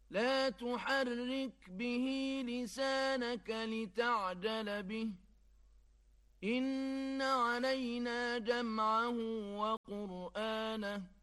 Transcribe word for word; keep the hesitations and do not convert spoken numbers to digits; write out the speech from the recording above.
لا تحرك به لسانك لتعجل به إن علينا جمعه وقرآنه